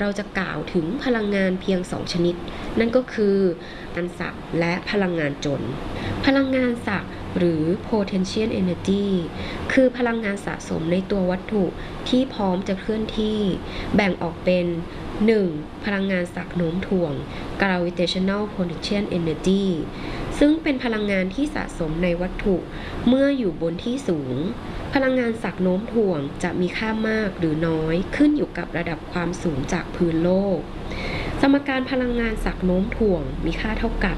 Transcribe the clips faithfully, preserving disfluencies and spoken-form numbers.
เราจะกล่าวถึงพลังงานเพียงสองชนิดนั่นก็คือพลังงานศักดิ์และพลังงานจรพลังงานศักดิ์หรือ potential energy คือพลังงานสะสมในตัววัตถุที่พร้อมจะเคลื่อนที่แบ่งออกเป็น หนึ่ง. พลังงานศักดิ์โน้มถ่วง gravitational potential energy ซึ่งเป็นพลังงานที่สะสมในวัตถุเมื่ออยู่บนที่สูงพลังงานศักดิ์โน้มถ่วงจะมีค่ามากหรือน้อยขึ้นอยู่กับระดับความสูงจากพื้นโลกสมการพลังงานศักดิ์โน้มถ่วงมีค่าเท่ากับ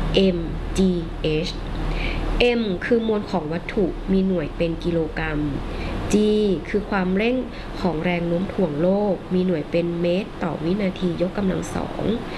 mgh m คือมวลของวัตถุมีหน่วยเป็นกิโลกรัม g คือความเร่งของแรงโน้มถ่วงโลกมีหน่วยเป็นเมตรต่อวินาทียกกำลังสอง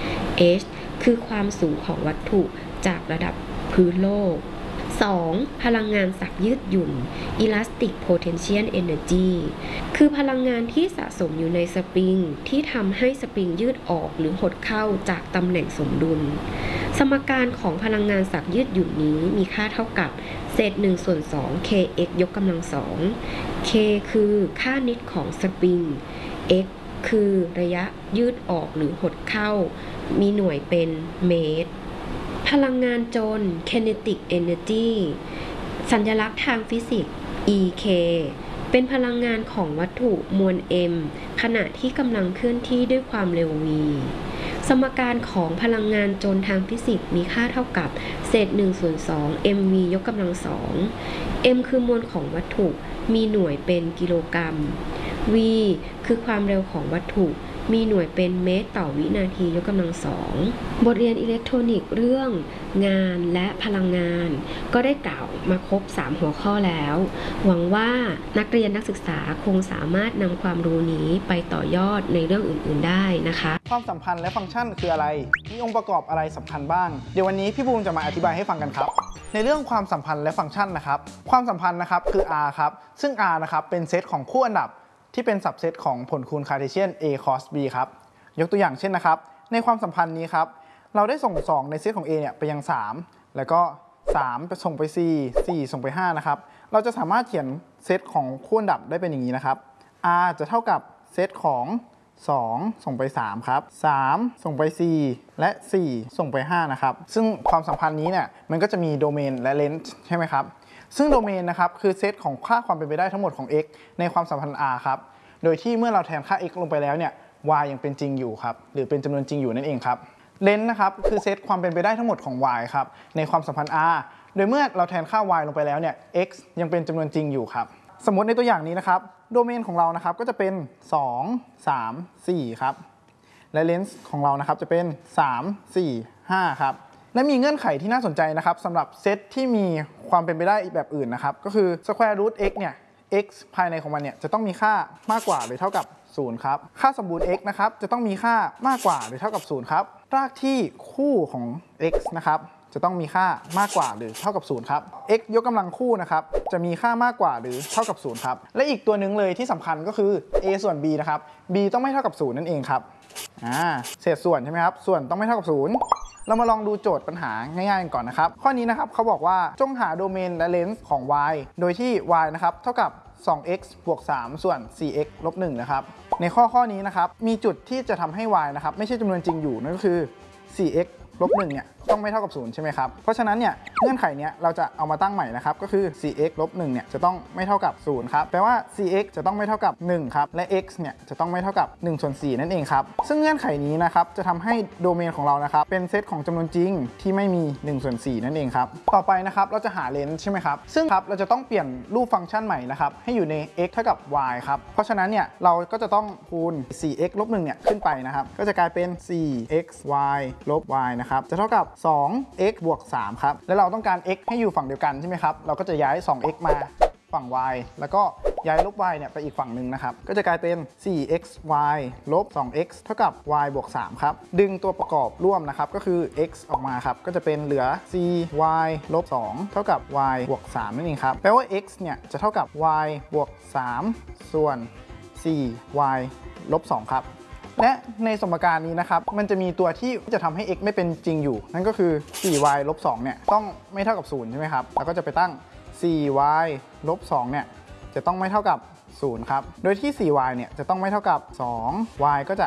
h คือความสูงของวัตถุจากระดับพื้นโลก สอง. พลังงานศักย์ยืดหยุ่น elastic potential energy คือพลังงานที่สะสมอยู่ในสปริงที่ทำให้สปริงยืดออกหรือหดเข้าจากตำแหน่งสมดุลสมการของพลังงานศักย์ยืดหยุ่นนี้มีค่าเท่ากับเศษหนึ่งส่วนสอง kx ยกกำลังสอง k คือค่านิดของสปริง x คือระยะยืดออกหรือหดเข้ามีหน่วยเป็นเมตรพลังงานจร kinetic energy สัญลักษณ์ทางฟิสิกส์ ek เป็นพลังงานของวัตถุมวล m ขณะที่กำลังเคลื่อนที่ด้วยความเร็ว v สมการของพลังงานจรทางฟิสิกส์มีค่าเท่ากับเศษหนึ่งส่วนสอง mv ยกกำลังสอง m คือมวลของวัตถุมีหน่วยเป็นกิโลกรัม v คือความเร็วของวัตถุมีหน่วยเป็นเมตรต่อวินาทียกกำลังสองบทเรียนอิเล็กทรอนิกส์เรื่องงานและพลังงานก็ได้กล่าวมาครบสามหัวข้อแล้วหวังว่านักเรียนนักศึกษาคงสามารถนำความรู้นี้ไปต่อยอดในเรื่องอื่นๆได้นะคะความสัมพันธ์และฟังก์ชันคืออะไรมีองค์ประกอบอะไรสำคัญบ้างเดี๋ยววันนี้พี่บูมจะมาอธิบายให้ฟังกันครับในเรื่องความสัมพันธ์และฟังก์ชันนะครับความสัมพันธ์นะครับคือ R ครับซึ่ง R นะครับเป็นเซตของคู่อันดับที่เป็นสับเซตของผลคูณคาร์เทเชียน a cos b ครับยกตัวอย่างเช่นนะครับในความสัมพันธ์นี้ครับเราได้ส่งสองในเซตของ a เนี่ยไปยังสามแล้วก็สามไปส่งไปสี่ สี่ส่งไปห้านะครับเราจะสามารถเขียนเซตของคู่อันดับได้เป็นอย่างนี้นะครับ R จะเท่ากับเซตของสองส่งไปสามครับสามส่งไปสี่และสี่ส่งไปห้านะครับซึ่งความสัมพันธ์นี้เนี่ยมันก็จะมีโดเมนและเลนส์ใช่ไหมครับซึ่งโดเมนนะครับคือเซตของค่าความเป็นไปได้ทั้งหมดของ x ในความสัมพันธ์ r ครับโดยที่เมื่อเราแทนค่า x ลงไปแล้วเนี่ย y ยังเป็นจริงอยู่ครับหรือเป็นจำนวนจริงอยู่นั่นเองครับเลนส์นะครับคือเซตความเป็นไปได้ทั้งหมดของ y ครับในความสัมพันธ์ r โดยเมื่อเราแทนค่า y ลงไปแล้วเนี่ย x ยังเป็นจำนวนจริงอยู่ครับสมมติในตัวอย่างนี้นะครับโดเมนของเรานะครับก็จะเป็นสอง สาม สี่ครับและเลนส์ของเรานะครับจะเป็นสาม สี่ ห้าครับและมีเงื่อนไขที่น่าสนใจนะครับสำหรับเซตที่มีความเป็นไปได้แบบอื่นนะครับก็คือ square root x เนี่ย x ภายในของมันเนี่ยจะต้องมีค่ามากกว่าหรือเท่ากับศูนย์ครับค่าสมบูรณ์ x นะครับจะต้องมีค่ามากกว่าหรือเท่ากับศูนย์ครับรากที่คู่ของ x นะครับจะต้องมีค่ามากกว่าหรือเท่ากับศูนย์ครับ x ยกกำลังคู่นะครับจะมีค่ามากกว่าหรือเท่ากับศูนย์ครับและอีกตัวหนึ่งเลยที่สำคัญก็คือ a ส่วน b นะครับ b ต้องไม่เท่ากับศูนย์นั่นเองครับอ่าเศษส่วนใช่ไหมครับส่วนต้องไม่เท่ากับศูนย์เรามาลองดูโจทย์ปัญหาง่ายๆกันก่อนนะครับข้อนี้นะครับเขาบอกว่าจงหาโดเมนและเลนส์ของ y โดยที่ y นะครับเท่ากับ สอง x บวก สาม ส่วน สี่ x ลบ หนึ่งนะครับในข้อข้อนี้นะครับมีจุดที่จะทำให้ y นะครับไม่ใช่จำนวนจริงอยู่นั่นก็คือ สี่ x ลบ หนึ่งเนี่ยต้องไม่เท่ากับศูนย์ใช่ไหมครับเพราะฉะนั้นเนี่ยเงื่อนไขเนี้ยเราจะเอามาตั้งใหม่นะครับก็คือ สี่ x ลบ หนึ่งเนี่ยจะต้องไม่เท่ากับศูนย์ครับแปลว่า สี่ x จะต้องไม่เท่ากับหนึ่งครับและ x เนี่ยจะต้องไม่เท่ากับหนึ่งส่วนสี่นั่นเองครับซึ่งเงื่อนไขนี้นะครับจะทำให้โดเมนของเรานะครับเป็นเซตของจำนวนจริงที่ไม่มีหนึ่งส่วนสี่นั่นเองครับต่อไปนะครับเราจะหาเลนส์ใช่ไหมครับซึ่งครับเราจะต้องเปลี่ยนรูปฟังก์ชันใหม่นะครับให้อยู่ใน x เท่ากับ y ครับเพราะฉะนั้นเนี่ยเราก็จะต้องคูณ สี่ x ลบ หนึ่งเนี่ยขึ้นไปนะครับก็จะกลายเป็น สี่ x y ลบ y นะครับจะเท่ากับสอง x บวก สามครับแล้วเราต้องการ x ให้อยู่ฝั่งเดียวกันใช่ไหมครับเราก็จะย้าย สอง x มาฝั่ง y แล้วก็ย้ายลบ y เนี่ยไปอีกฝั่งหนึ่งนะครับก็จะกลายเป็น สี่ x y ลบ สอง x เท่ากับ y บวก สามครับดึงตัวประกอบร่วมนะครับก็คือ x ออกมาครับก็จะเป็นเหลือ สี่ y ลบ สอง เท่ากับ y บวก สามนั่นเองครับแปลว่า x เนี่ยจะเท่ากับ y บวก สาม ส่วน สี่ y ลบ สองครับและในสมการนี้นะครับมันจะมีตัวที่จะทำให้ x ไม่เป็นจริงอยู่นั่นก็คือ สี่ y ลบ สองเนี่ยต้องไม่เท่ากับศูนย์ใช่ไหมครับแล้วก็จะไปตั้ง สี่ y ลบ สองเนี่ยจะต้องไม่เท่ากับศูนย์ครับโดยที่ สี่ y เนี่ยจะต้องไม่เท่ากับ สอง y ก็จะ